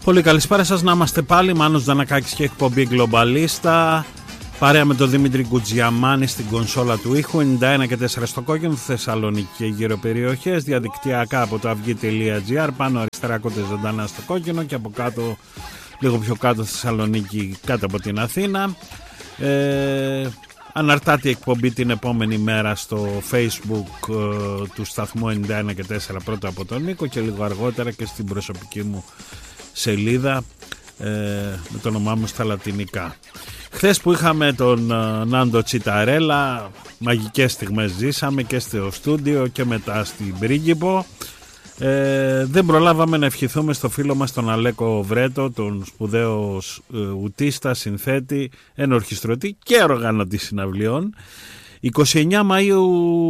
Πολύ καλησπέρα σας, να είμαστε πάλι. Μάνος Δανακάκης και εκπομπή Γκλομπαλίστα. Παρέα με τον Δημήτρη Κουτζιαμάνη στην κονσόλα του ήχου. 91 και 4 στο κόκκινο, Θεσσαλονίκη και γύρω περιοχές. Διαδικτυακά από το αυγή.gr. Πάνω αριστερά κόντες ζωντανά στο κόκκινο και από κάτω, λίγο πιο κάτω, Θεσσαλονίκη, κάτω από την Αθήνα. Αναρτάται η εκπομπή την επόμενη μέρα στο Facebook του σταθμού 91 και 4, πρώτα από τον Νίκο, και λίγο αργότερα και στην προσωπική μου σελίδα με το όνομά μου στα λατινικά. Χθες που είχαμε τον Νάντο Τσιταρέλα, μαγικές στιγμές ζήσαμε και στο στούντιο και μετά στην Πρίγκιπο. Δεν προλάβαμε να ευχηθούμε στο φίλο μας τον Αλέκο Βρέτο, τον σπουδαίο ουτίστα, συνθέτη, ενορχιστρωτή και οργανωτή συναυλιών. 29 Μαΐου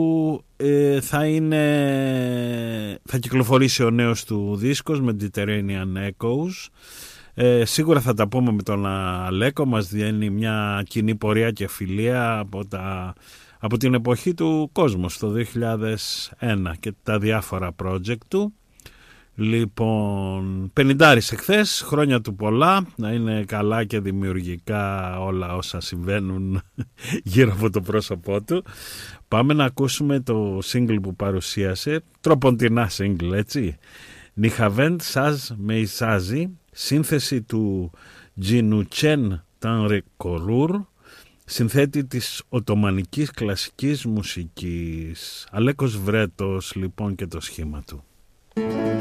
θα κυκλοφορήσει ο νέος του δίσκος, Mediterranean Echoes. Σίγουρα θα τα πούμε με τον Αλέκο, μας διένει μια κοινή πορεία και φιλία από την εποχή του Κόσμος το 2001 και τα διάφορα project του. Λοιπόν, 50 εχθές, χρόνια του πολλά, να είναι καλά και δημιουργικά όλα όσα συμβαίνουν γύρω από το πρόσωπό του. Πάμε να ακούσουμε το single που παρουσίασε, τροποντινά single, έτσι. Νιχαβέντ Σάζ Μεϊσάζι, σύνθεση του Τζινουτσέν Τανρεκορούρ, συνθέτη της Οттομανικής κλασικής μουσικής. Αλέκος Βρέτος λοιπόν και το σχήμα του.